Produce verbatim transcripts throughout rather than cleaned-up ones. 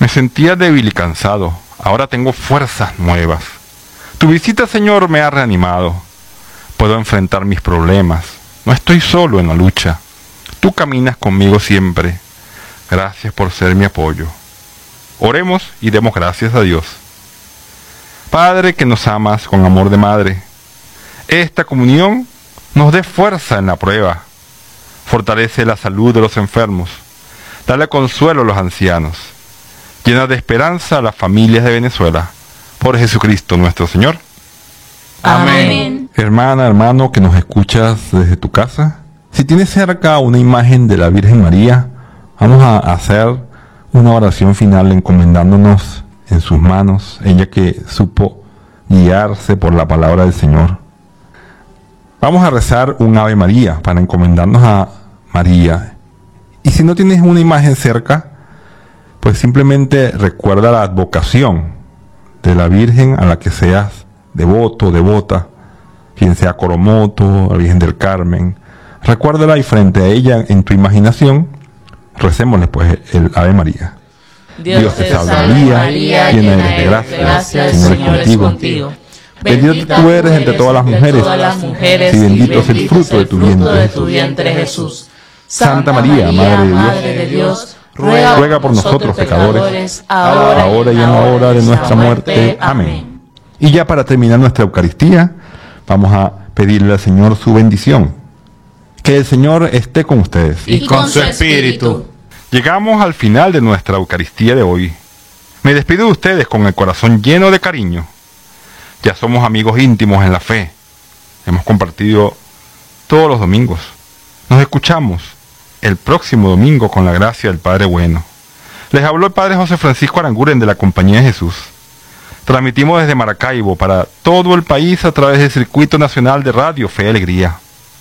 Me sentía débil y cansado. Ahora tengo fuerzas nuevas. Tu visita, Señor, me ha reanimado. Puedo enfrentar mis problemas. No estoy solo en la lucha. Tú caminas conmigo siempre. Gracias por ser mi apoyo. Oremos y demos gracias a Dios. Padre, que nos amas con amor de madre, esta comunión nos dé fuerza en la prueba. Fortalece la salud de los enfermos. Dale consuelo a los ancianos. Llena de esperanza a las familias de Venezuela. Por Jesucristo nuestro Señor. Amén. Hermana, hermano, que nos escuchas desde tu casa, si tienes cerca una imagen de la Virgen María, vamos a hacer una oración final encomendándonos en sus manos, ella que supo guiarse por la palabra del Señor. Vamos a rezar un Ave María para encomendarnos a María. Y si no tienes una imagen cerca, pues simplemente recuerda la advocación de la Virgen a la que seas devoto, devota, quien sea Coromoto, la Virgen del Carmen. Recuérdala y frente a ella en tu imaginación, recémosle pues el Ave María. Dios, Dios te te salve salve María, María, llena llena eres de gracia, gracia, el Señor es contigo. Bendita tú eres entre todas las mujeres, y bendito es el fruto de tu vientre, tu vientre Jesús. Santa María, Madre de Dios, ruega, ruega por nosotros pecadores, ahora, ahora y en la hora de nuestra muerte. Amén. Y ya para terminar nuestra Eucaristía, vamos a pedirle al Señor su bendición. Que el Señor esté con ustedes. Y con su espíritu. Llegamos al final de nuestra Eucaristía de hoy. Me despido de ustedes con el corazón lleno de cariño. Ya somos amigos íntimos en la fe. Hemos compartido todos los domingos. Nos escuchamos el próximo domingo con la gracia del Padre Bueno. Les habló el Padre José Francisco Aranguren de la Compañía de Jesús. Transmitimos desde Maracaibo para todo el país a través del Circuito Nacional de Radio Fe y Alegría.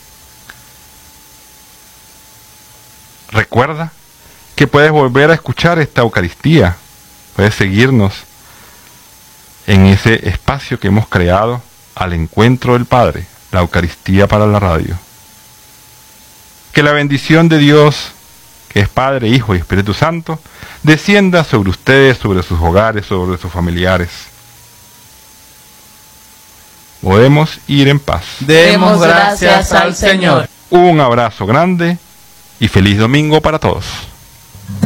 Recuerda que puedes volver a escuchar esta Eucaristía. Puedes seguirnos en ese espacio que hemos creado al encuentro del Padre, la Eucaristía para la radio. Que la bendición de Dios, que es Padre, Hijo y Espíritu Santo, descienda sobre ustedes, sobre sus hogares, sobre sus familiares. Podemos ir en paz. Demos gracias al Señor. Un abrazo grande y feliz domingo para todos.